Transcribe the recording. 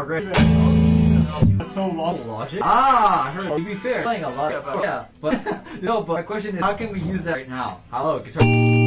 are great. That's so long. Logic? Ah, I heard. To be fair, playing a lot. Yeah, but no. But my question is, how can we use that right now? Hello, guitar.